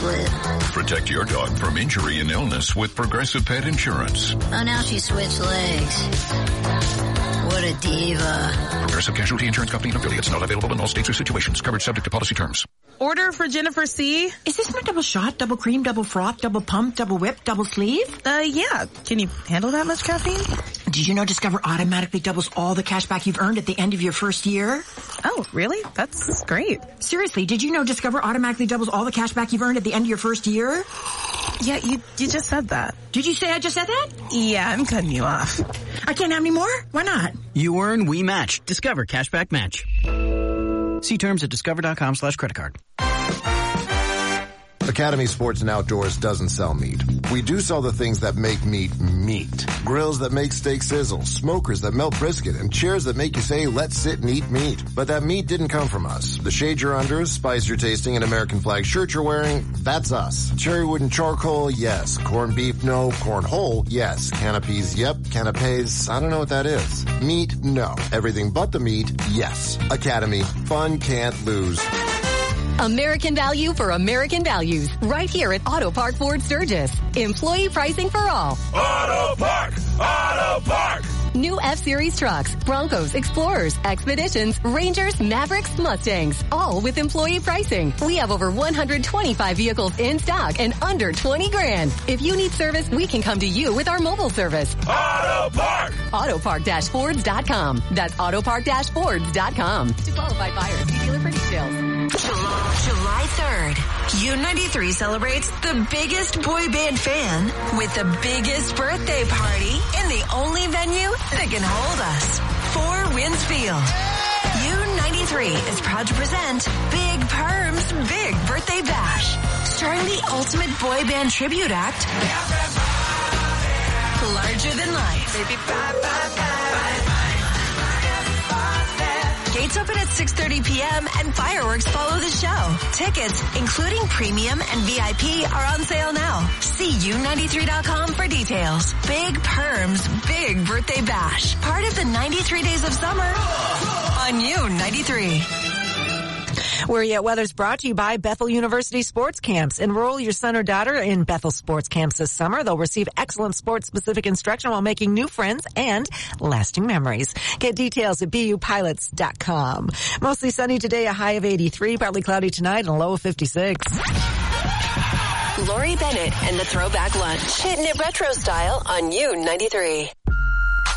split. Protect your dog from injury and illness with Progressive Pet Insurance. Oh, now she switched legs. What a diva. Progressive Casualty Insurance Company and affiliates. Not available in all states or situations. Coverage subject to policy terms. Order for Jennifer C. Is this my double shot, double cream, double froth, double pump, double whip, double sleeve? Yeah. Can you handle that much caffeine? Did you know Discover automatically doubles all the cash back you've earned at the end of your first year? Oh, really? That's great. Seriously, did you know Discover automatically doubles all the cash back you've earned at the end of your first year? Yeah, you just said that. Did you say I just said that? Yeah, I'm cutting you off. I can't have any more? Why not? You earn, we match. Discover Cashback Match. See terms at discover.com/creditcard. Academy Sports and Outdoors doesn't sell meat. We do sell the things that make meat meat. Grills that make steak sizzle, smokers that melt brisket, and chairs that make you say, let's sit and eat meat. But that meat didn't come from us. The shade you're under, spice you're tasting, and American flag shirt you're wearing, that's us. Cherry wood and charcoal, yes. Corned beef, no. Cornhole, yes. Canopies, yep. Canapes, I don't know what that is. Meat, no. Everything but the meat, yes. Academy, fun can't lose. American value for American values. Right here at Auto Park Ford Sturgis. Employee pricing for all. Auto Park! Auto Park! New F-Series trucks, Broncos, Explorers, Expeditions, Rangers, Mavericks, Mustangs. All with employee pricing. We have over 125 vehicles in stock and under 20 grand. If you need service, we can come to you with our mobile service. Auto Park! Autopark-Fords.com. That's Autopark-Fords.com. To qualified buyers, see dealer for details. July 3rd, U93 celebrates the biggest boy band fan with the biggest birthday party in the only venue that can hold us. 4 Winds Field. U93 is proud to present Big Perm's Big Birthday Bash, starring the ultimate boy band tribute act, Larger Than Life. Baby, bye, bye, bye. Gates open at 6:30 p.m. and fireworks follow the show. Tickets, including premium and VIP, are on sale now. See U93.com for details. Big Perm's Big Birthday Bash. Part of the 93 Days of Summer on U93. Where You At Weather's brought to you by Bethel University Sports Camps. Enroll your son or daughter in Bethel Sports Camps this summer. They'll receive excellent sports-specific instruction while making new friends and lasting memories. Get details at bupilots.com. Mostly sunny today, a high of 83, partly cloudy tonight, and a low of 56. Lori Bennett and the Throwback Lunch. Hitting it retro style on U93.